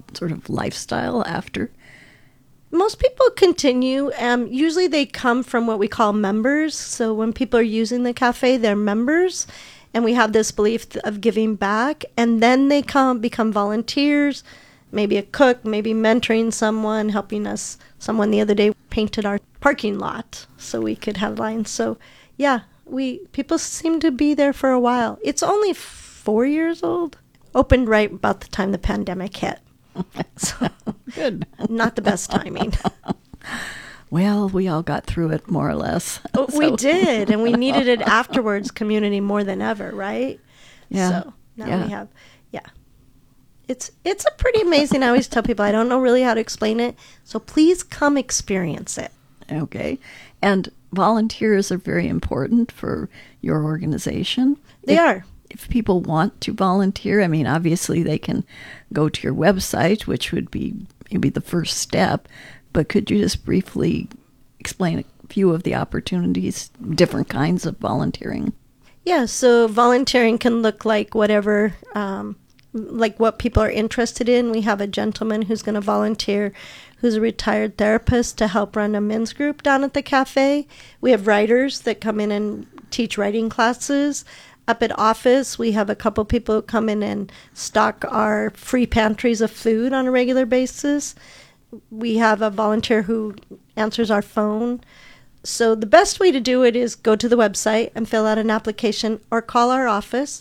sort of lifestyle after? Most people continue. Usually they come from what we call members. So when people are using the cafe, they're members. And we have this belief of giving back. And then they become volunteers, maybe a cook, maybe mentoring someone, helping us. Someone the other day painted our parking lot so we could have lines. So yeah, people seem to be there for a while. It's only 4 years old. Opened right about the time the pandemic hit. So, good. Not the best timing. Well, we all got through it more or less. We did, and we needed it afterwards, community more than ever, right? Yeah. So now we have, It's a pretty amazing. I always tell people I don't know really how to explain it, so please come experience it. Okay. And volunteers are very important for your organization. They are. If people want to volunteer, I mean, obviously they can go to your website, which would be maybe the first step. But could you just briefly explain a few of the opportunities, different kinds of volunteering? Yeah, so volunteering can look like whatever, like what people are interested in. We have a gentleman who's going to volunteer, who's a retired therapist, to help run a men's group down at the cafe. We have writers that come in and teach writing classes. Up at office, we have a couple people who come in and stock our free pantries of food on a regular basis. We have a volunteer who answers our phone. So the best way to do it is go to the website and fill out an application or call our office,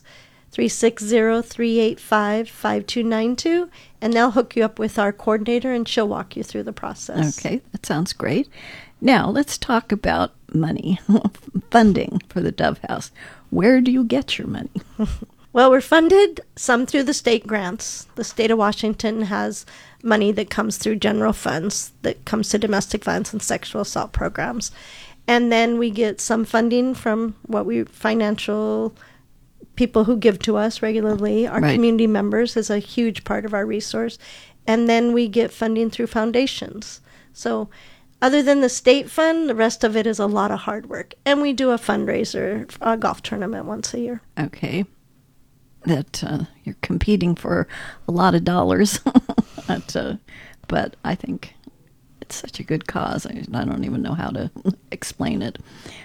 360-385-5292, and they'll hook you up with our coordinator and she'll walk you through the process. Okay, that sounds great. Now, let's talk about money, funding for the Dove House. Where do you get your money? Well, we're funded some through the state grants. The state of Washington has money that comes through general funds that comes to domestic violence and sexual assault programs. And then we get some funding from financial people who give to us regularly. Our community members is a huge part of our resource. And then we get funding through foundations. So other than the state fund, the rest of it is a lot of hard work. And we do a fundraiser, a golf tournament once a year. Okay. That you're competing for a lot of dollars. But I think it's such a good cause. I don't even know how to explain it.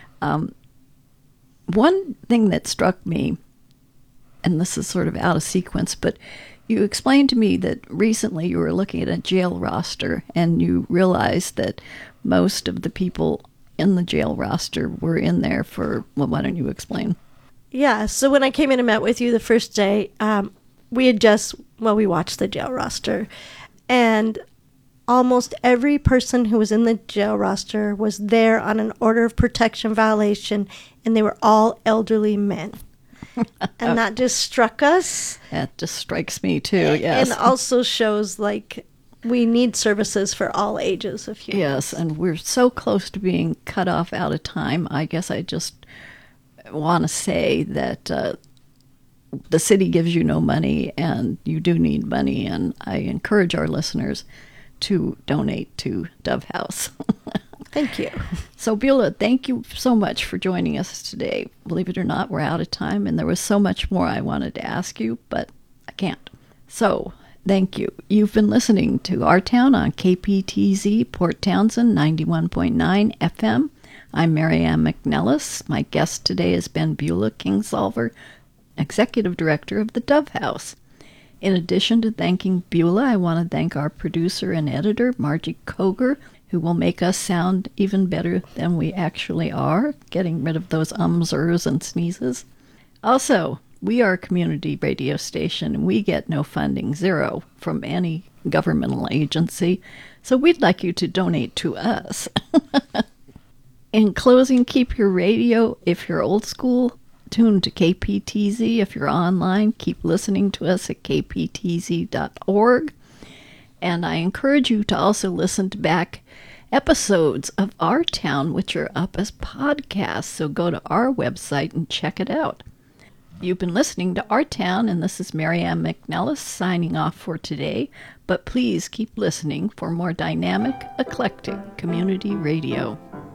One thing that struck me, and this is sort of out of sequence, but you explained to me that recently you were looking at a jail roster and you realized that most of the people in the jail roster were in there for, well, why don't you explain? Yeah, so when I came in and met with you the first day, we watched the jail roster, and almost every person who was in the jail roster was there on an order of protection violation, and they were all elderly men. And that just struck us. That just strikes me too, yes. And also shows, like, we need services for all ages of humans. Yes, and we're so close to being cut off out of time. I guess I just want to say that the city gives you no money, and you do need money, and I encourage our listeners to donate to Dove House. Thank you. So, Beulah, thank you so much for joining us today. Believe it or not, we're out of time, and there was so much more I wanted to ask you, but I can't. So, thank you. You've been listening to Our Town on KPTZ, Port Townsend, 91.9 FM. I'm Marianne McNellis. My guest today has been Beulah Kingsolver, Executive Director of the Dove House. In addition to thanking Beulah, I want to thank our producer and editor, Margie Koger, who will make us sound even better than we actually are, getting rid of those ums, ers, and sneezes. Also, we are a community radio station, and we get no funding, zero, from any governmental agency, so we'd like you to donate to us. In closing, keep your radio if you're old school. Tune to KPTZ. If you're online, keep listening to us at kptz.org. And I encourage you to also listen to back episodes of Our Town, which are up as podcasts. So go to our website and check it out. You've been listening to Our Town, and this is Marianne McNellis signing off for today. But please keep listening for more dynamic, eclectic community radio.